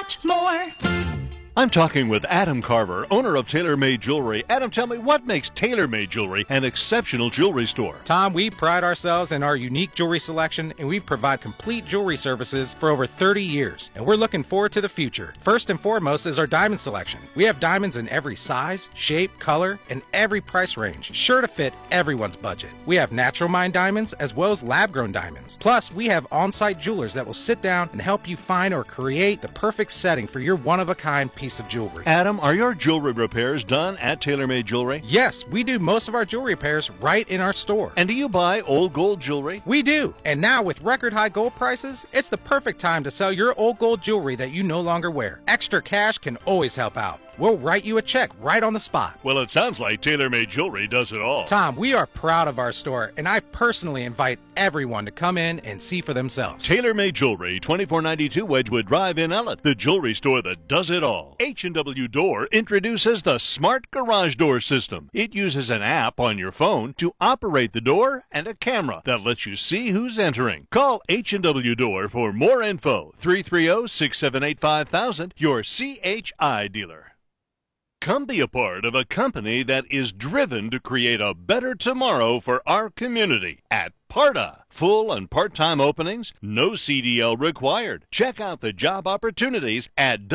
much more. I'm talking with Adam Carver, owner of TaylorMade Jewelry. Adam, tell me, what makes TaylorMade Jewelry an exceptional jewelry store? Tom, we pride ourselves in our unique jewelry selection, and we provide complete jewelry services for over 30 years. And we're looking forward to the future. First and foremost is our diamond selection. We have diamonds in every size, shape, color, and every price range, sure to fit everyone's budget. We have natural mine diamonds as well as lab-grown diamonds. Plus, we have on-site jewelers that will sit down and help you find or create the perfect setting for your one-of-a-kind piece of jewelry. Adam, are your jewelry repairs done at TaylorMade Jewelry? Yes, we do most of our jewelry repairs right in our store. And do you buy old gold jewelry? We do. And now with record high gold prices, it's the perfect time to sell your old gold jewelry that you no longer wear. Extra cash can always help out. We'll write you a check right on the spot. Well, it sounds like TaylorMade Jewelry does it all. Tom, we are proud of our store, and I personally invite everyone to come in and see for themselves. TaylorMade Jewelry, 2492 Wedgwood Drive in Ellett, the jewelry store that does it all. H&W Door introduces the Smart Garage Door System. It uses an app on your phone to operate the door and a camera that lets you see who's entering. Call H&W Door for more info. 330-678-5000, your CHI dealer. Come be a part of a company that is driven to create a better tomorrow for our community at PARTA. Full and part-time openings, no CDL required. Check out the job opportunities at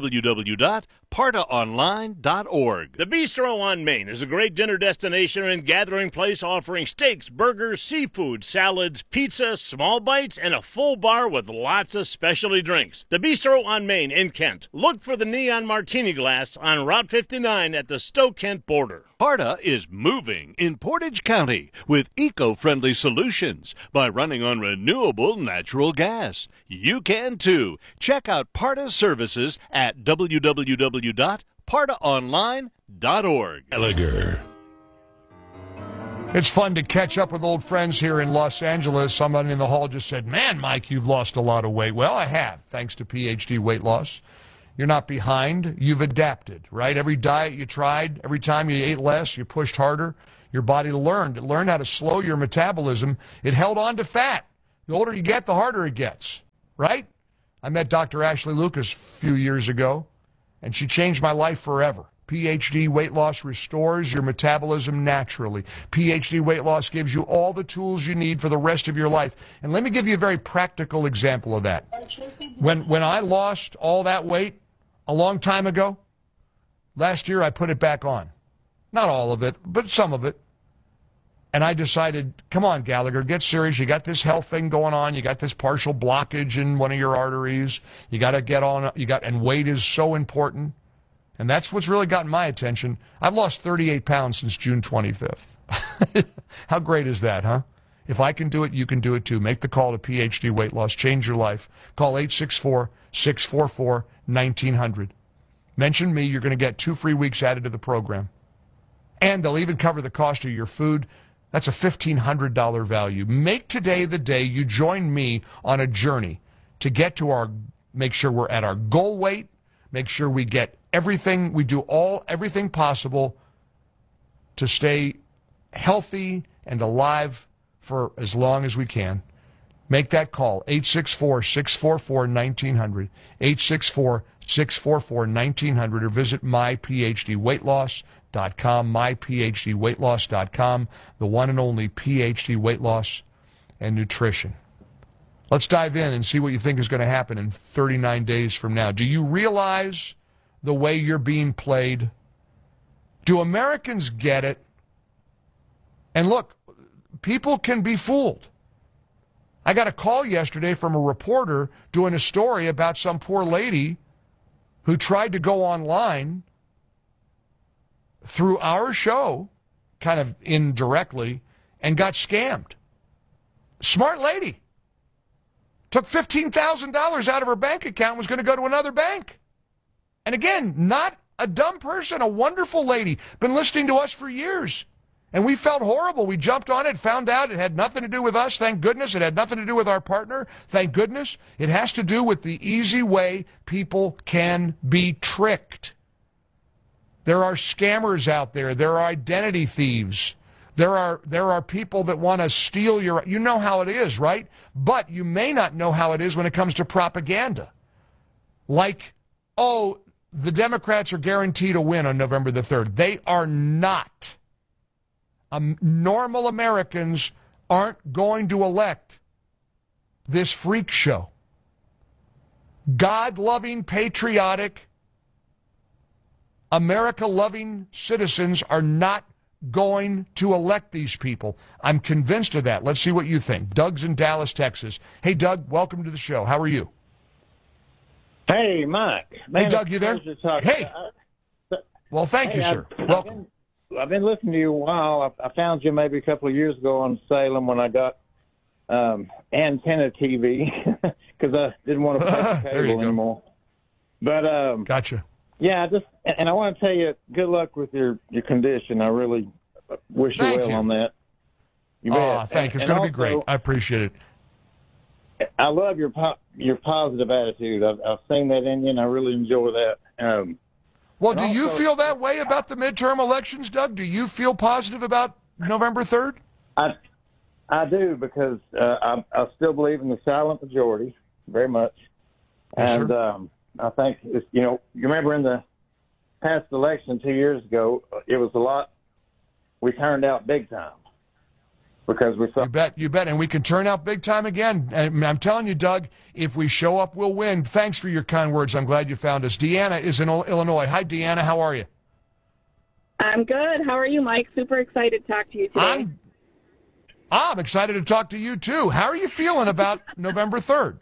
www.partaonline.org. The Bistro on Main is a great dinner destination and gathering place offering steaks, burgers, seafood, salads, pizza, small bites, and a full bar with lots of specialty drinks. The Bistro on Main in Kent. Look for the neon martini glass on Route 59 at the Stowe-Kent border. PARTA is moving in Portage County with eco-friendly solutions by running on renewable natural gas. You can too. Check out PARTA's services at www.partaonline.org. Gallagher. It's fun to catch up with old friends here in Los Angeles. Someone in the hall just said, "Man, Mike, you've lost a lot of weight." Well, I have, thanks to PhD Weight Loss. You're not behind. You've adapted, right? Every diet you tried, every time you ate less, you pushed harder. Your body learned. It learned how to slow your metabolism. It held on to fat. The older you get, the harder it gets, right? I met Dr. Ashley Lucas a few years ago, and she changed my life forever. PhD Weight Loss restores your metabolism naturally. PhD Weight Loss gives you all the tools you need for the rest of your life. And let me give you a very practical example of that. When I lost all that weight a long time ago, last year I put it back on. Not all of it, but some of it. And I decided, come on, Gallagher, get serious. You got this health thing going on. You got this partial blockage in one of your arteries. You got to get on. And weight is so important. And that's what's really gotten my attention. I've lost 38 pounds since June 25th. How great is that, huh? If I can do it, you can do it too. Make the call to PhD Weight Loss. Change your life. Call 864-644-1900. Mention me. You're going to get 2 free weeks added to the program. And they'll even cover the cost of your food. That's a $1,500 value. Make today the day you join me on a journey to get to make sure we're at our goal weight, make sure we get everything, we do everything possible to stay healthy and alive for as long as we can. Make that call, 864-644-1900, 864-644-1900, or visit myphdweightloss.com, myphdweightloss.com, the one and only PhD Weight Loss and Nutrition. Let's dive in and see what you think is going to happen in 39 days from now. Do you realize the way you're being played? Do Americans get it? And look, people can be fooled. I got a call yesterday from a reporter doing a story about some poor lady who tried to go online through our show, kind of indirectly, and got scammed. Smart lady. Took $15,000 out of her bank account, was going to go to another bank. And again, not a dumb person, a wonderful lady, been listening to us for years. And we felt horrible. We jumped on it, found out it had nothing to do with us. Thank goodness. It had nothing to do with our partner. Thank goodness. It has to do with the easy way people can be tricked. There are scammers out there. There are identity thieves. There are people that want to steal your... You know how it is, right? But you may not know how it is when it comes to propaganda. Like oh, the Democrats are guaranteed a win on November the 3rd. They are not. Normal Americans aren't going to elect this freak show. God-loving, patriotic, America-loving citizens are not going to elect these people. I'm convinced of that. Let's see what you think. Doug's in Dallas, Texas. Hey, Doug, welcome to the show. How are you? Hey, Mike. Man, hey, Doug, you there? Hey. Well, thank you, sir. Welcome. I've been listening to you a while. I found you maybe a couple of years ago on Salem when I got antenna TV because I didn't want to pay the cable anymore. But gotcha. Yeah, I want to tell you, good luck with your condition. I really wish you well on that. You bet. Thank you. It's going to be great. I appreciate it. I love your positive attitude. I've seen that in you, and I really enjoy that. Well, do you feel that way about the midterm elections, Doug? Do you feel positive about November 3rd? I do, because I still believe in the silent majority very much. Yes, and sir. I think, you remember in the past election 2 years ago, it was a lot. We turned out big time because we saw. You bet. And we can turn out big time again. And I'm telling you, Doug, if we show up, we'll win. Thanks for your kind words. I'm glad you found us. Deanna is in Illinois. Hi, Deanna. How are you? I'm good. How are you, Mike? Super excited to talk to you today. I'm excited to talk to you, too. How are you feeling about November 3rd?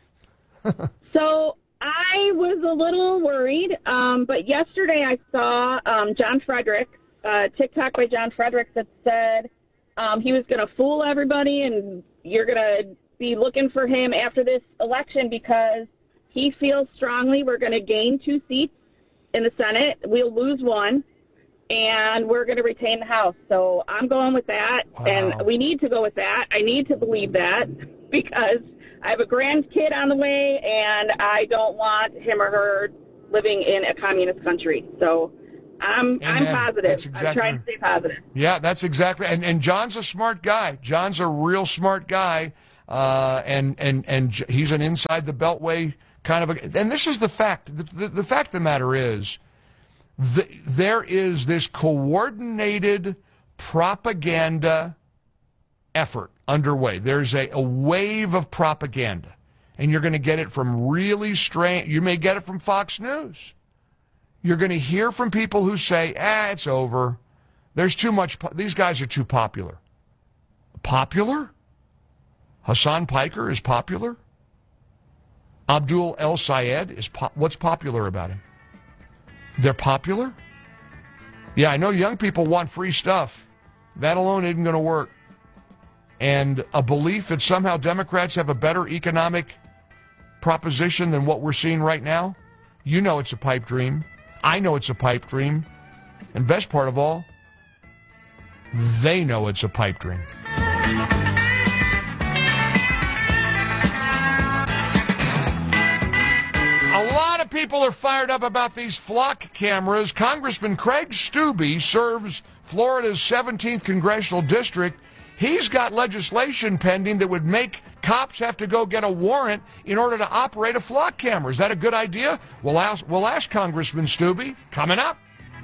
So I was a little worried, but yesterday I saw John Frederick, TikTok by John Frederick, that said he was going to fool everybody and you're going to be looking for him after this election because he feels strongly we're going to gain 2 seats in the Senate. We'll lose 1, and we're going to retain the House. So I'm going with that, and we need to go with that. I need to believe that because I have a grandkid on the way, and I don't want him or her living in a communist country. So I'm positive. I'm trying to stay positive. Yeah, that's exactly. And John's a smart guy. John's a real smart guy, and he's an inside the beltway kind of a. And this is the fact. The fact of the matter is, there is this coordinated propaganda effort underway. There's a wave of propaganda, and you're going to get it from really strange. You may get it from Fox News. You're going to hear from people who say, it's over. There's too much. These guys are too popular. Popular? Hassan Piker is popular? Abdul El Sayed is what's popular about him? They're popular? Yeah, I know young people want free stuff. That alone isn't going to work. And a belief that somehow Democrats have a better economic proposition than what we're seeing right now, you know it's a pipe dream. I know it's a pipe dream. And best part of all, they know it's a pipe dream. A lot of people are fired up about these flock cameras. Congressman Craig Stubbe serves Florida's 17th congressional district. He's got legislation pending that would make cops have to go get a warrant in order to operate a flock camera. Is that a good idea? We'll ask Congressman Stubbe. Coming up.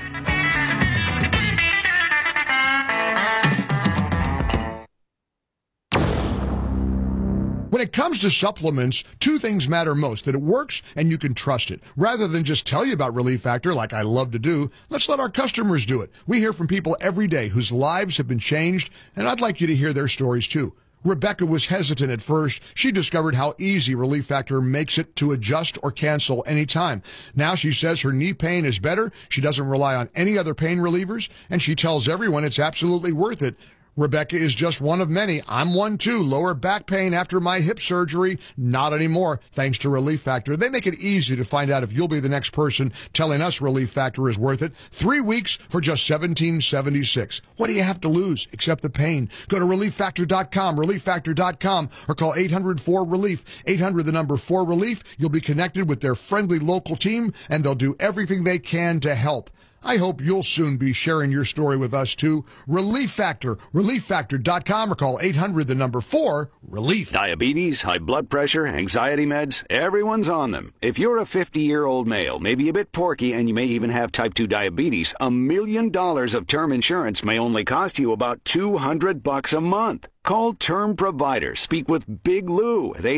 When it comes to supplements, 2 things matter most: that it works and you can trust it. Rather than just tell you about Relief Factor like I love to do, let's let our customers do it. We hear from people every day whose lives have been changed, and I'd like you to hear their stories too. Rebecca was hesitant at first. She discovered how easy Relief Factor makes it to adjust or cancel anytime. Now she says her knee pain is better. She doesn't rely on any other pain relievers, and she tells everyone it's absolutely worth it. Rebecca is just one of many. I'm one too. Lower back pain after my hip surgery. Not anymore, thanks to Relief Factor. They make it easy to find out if you'll be the next person telling us Relief Factor is worth it. 3 weeks for just $17.76. What do you have to lose except the pain? Go to ReliefFactor.com, ReliefFactor.com, or call 800-4RELIEF. 800, the number 4RELIEF. You'll be connected with their friendly local team, and they'll do everything they can to help. I hope you'll soon be sharing your story with us too. Relief Factor, relieffactor.com, or call 800-4-RELIEF. Diabetes, high blood pressure, anxiety meds, everyone's on them. If you're a 50-year-old male, maybe a bit porky, and you may even have type 2 diabetes, $1 million of term insurance may only cost you about $200 a month. Call Term Provider. Speak with Big Lou at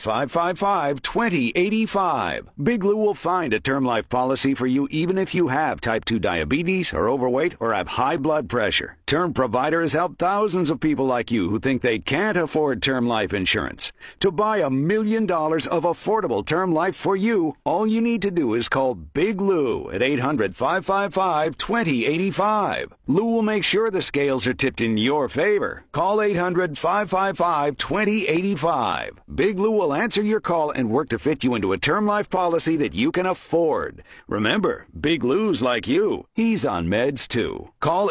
800-555-2085. Big Lou will find a term life policy for you even if you have type 2 diabetes, are overweight, or have high blood pressure. Term Provider has helped thousands of people like you who think they can't afford term life insurance. To buy $1 million of affordable term life for you, all you need to do is call Big Lou at 800-555-2085. Lou will make sure the scales are tipped in your favor. Call 800-555-2085. Big Lou will answer your call and work to fit you into a term life policy that you can afford. Remember, Big Lou's like you. He's on meds too. Call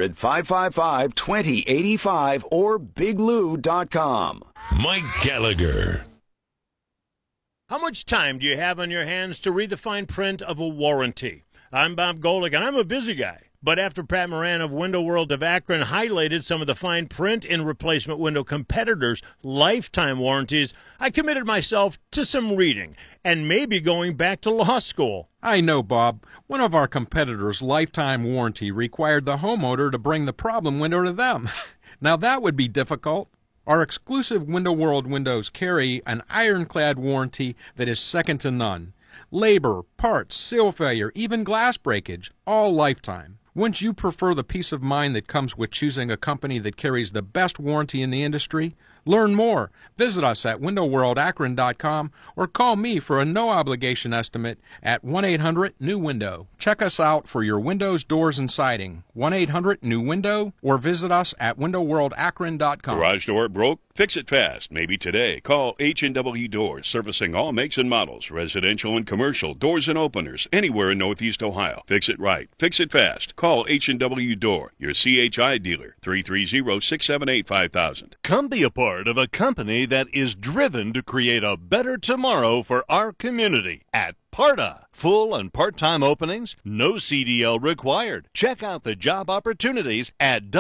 800-555-2085 or biglou.com. Mike Gallagher. How much time do you have on your hands to read the fine print of a warranty? I'm Bob Golick, and I'm a busy guy. But after Pat Moran of Window World of Akron highlighted some of the fine print in replacement window competitors' lifetime warranties, I committed myself to some reading and maybe going back to law school. I know, Bob. One of our competitors' lifetime warranty required the homeowner to bring the problem window to them. Now that would be difficult. Our exclusive Window World windows carry an ironclad warranty that is second to none. Labor, parts, seal failure, even glass breakage, all lifetime. Wouldn't you prefer the peace of mind that comes with choosing a company that carries the best warranty in the industry? Learn more. Visit us at windowworldakron.com or call me for a no-obligation estimate at 1-800-NEW-WINDOW. Check us out for your windows, doors, and siding. 1-800-NEW-WINDOW or visit us at windowworldakron.com. Garage door broke? Fix it fast. Maybe today. Call H&W Doors, servicing all makes and models, residential and commercial, doors and openers, anywhere in Northeast Ohio. Fix it right. Fix it fast. Call H&W Door, your CHI dealer, 330-678-5000. Come be a part of a company that is driven to create a better tomorrow for our community at Parta. Full and part-time openings, no CDL required. Check out the job opportunities at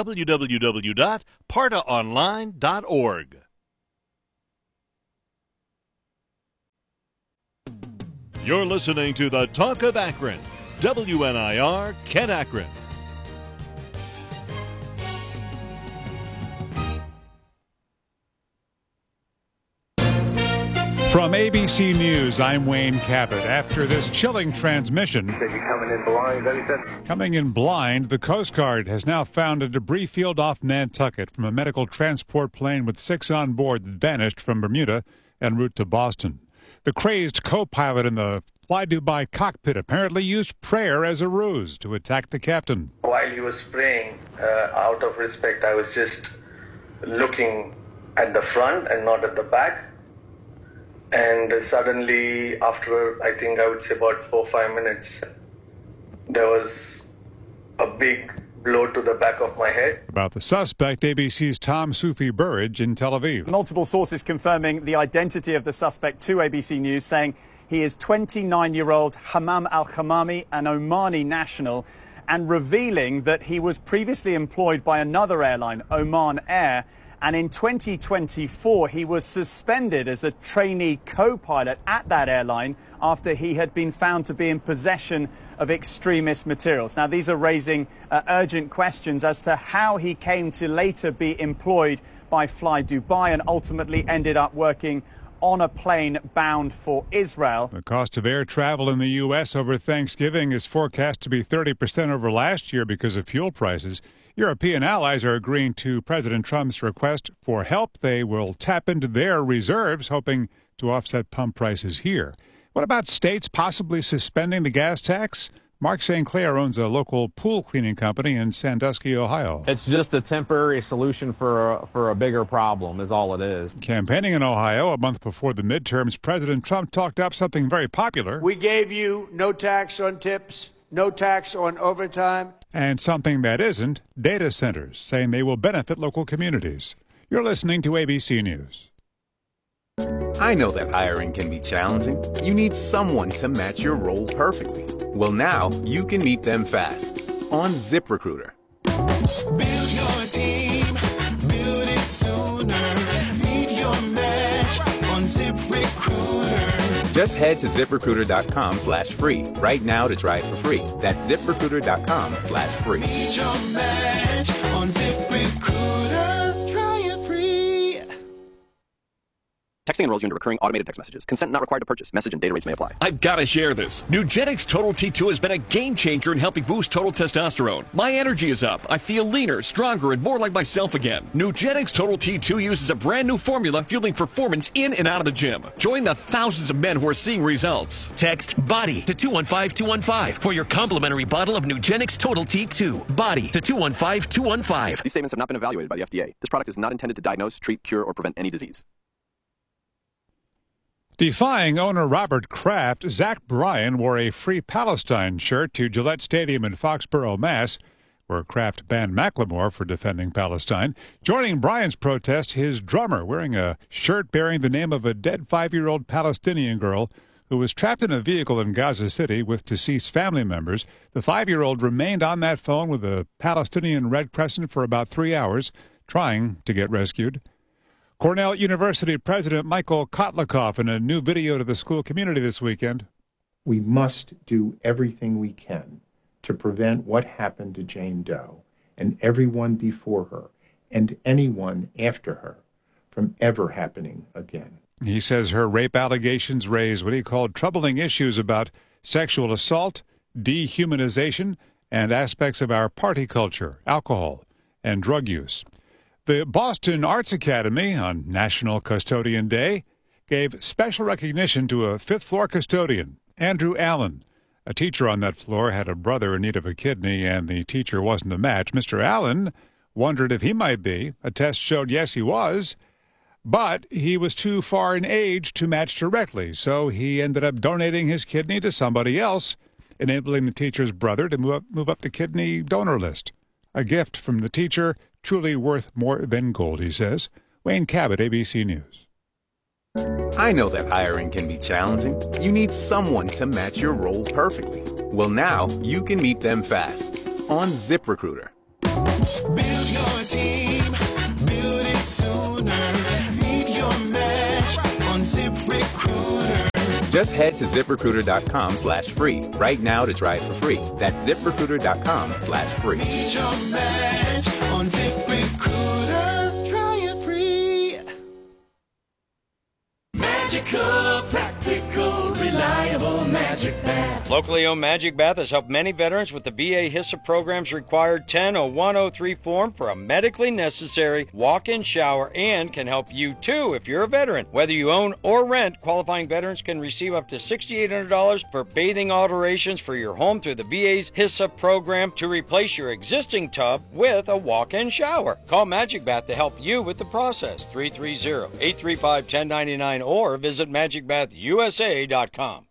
www.partaonline.org. You're listening to the Talk of Akron, WNIR Kent Akron. From ABC News, I'm Wayne Cabot. After this chilling transmission, coming in blind, the Coast Guard has now found a debris field off Nantucket from a medical transport plane with 6 on board that vanished from Bermuda en route to Boston. The crazed co-pilot in the Fly Dubai cockpit apparently used prayer as a ruse to attack the captain. While he was praying, out of respect, I was just looking at the front and not at the back. And suddenly, after I think I would say about 4 or 5 minutes, there was a big blow to the back of my head. About the suspect, ABC's Tom Sufi Burridge in Tel Aviv. Multiple sources confirming the identity of the suspect to ABC News, saying he is 29-year-old Hammam Al-Khamami, an Omani national, and revealing that he was previously employed by another airline, Oman Air, and in 2024, he was suspended as a trainee co-pilot at that airline after he had been found to be in possession of extremist materials. Now, these are raising urgent questions as to how he came to later be employed by Fly Dubai and ultimately ended up working on a plane bound for Israel. The cost of air travel in the U.S. over Thanksgiving is forecast to be 30% over last year because of fuel prices. European allies are agreeing to President Trump's request for help. They will tap into their reserves, hoping to offset pump prices here. What about states possibly suspending the gas tax? Mark St. Clair owns a local pool cleaning company in Sandusky, Ohio. It's just a temporary solution for a bigger problem is all it is. Campaigning in Ohio a month before the midterms, President Trump talked up something very popular. We gave you no tax on tips, no tax on overtime. And something that isn't, data centers, saying they will benefit local communities. You're listening to ABC News. I know that hiring can be challenging. You need someone to match your role perfectly. Well, now you can meet them fast on ZipRecruiter. Build your team, build it sooner. Meet your match on ZipRecruiter. Just head to ZipRecruiter.com/free right now to try it for free. That's ZipRecruiter.com/free. Meet your match on ZipRecruiter. Try it free. Texting enrolls you into recurring automated text messages. Consent not required to purchase. Message and data rates may apply. I've got to share this. Nugenix Total T2 has been a game changer in helping boost total testosterone. My energy is up. I feel leaner, stronger, and more like myself again. Nugenix Total T2 uses a brand new formula fueling performance in and out of the gym. Join the thousands of men who are seeing results. Text BODY to 215215 for your complimentary bottle of Nugenix Total T2. BODY to 215215. These statements have not been evaluated by the FDA. This product is not intended to diagnose, treat, cure, or prevent any disease. Defying owner Robert Kraft, Zach Bryan wore a Free Palestine shirt to Gillette Stadium in Foxborough, Mass., where Kraft banned Macklemore for defending Palestine. Joining Bryan's protest, his drummer, wearing a shirt bearing the name of a dead 5-year-old Palestinian girl who was trapped in a vehicle in Gaza City with deceased family members. The 5-year-old remained on that phone with the Palestinian Red Crescent for about 3 hours, trying to get rescued. Cornell University President Michael Kotlikoff in a new video to the school community this weekend. We must do everything we can to prevent what happened to Jane Doe and everyone before her and anyone after her from ever happening again. He says her rape allegations raise what he called troubling issues about sexual assault, dehumanization, and aspects of our party culture, alcohol, and drug use. The Boston Arts Academy, on National Custodian Day, gave special recognition to a fifth-floor custodian, Andrew Allen. A teacher on that floor had a brother in need of a kidney, and the teacher wasn't a match. Mr. Allen wondered if he might be. A test showed yes, he was, but he was too far in age to match directly, so he ended up donating his kidney to somebody else, enabling the teacher's brother to move up the kidney donor list. A gift from the teacher, truly worth more than gold, he says. Wayne Cabot, ABC News. I know that hiring can be challenging. You need someone to match your role perfectly. Well, now you can meet them fast on ZipRecruiter. Build your team, build it sooner. Meet your match on ZipRecruiter. Just head to ZipRecruiter.com/free right now to try it for free. That's ZipRecruiter.com/free. Meet your match on ZipRecruiter. Try it free. Magical, practical, reliable Magic Bath. Locally owned Magic Bath has helped many veterans with the VA HISA program's required 10-0103 form for a medically necessary walk-in shower, and can help you too if you're a veteran. Whether you own or rent, qualifying veterans can receive up to $6,800 for bathing alterations for your home through the VA's HISA program to replace your existing tub with a walk-in shower. Call Magic Bath to help you with the process. 330-835-1099 or visit MagicBathUSA.com.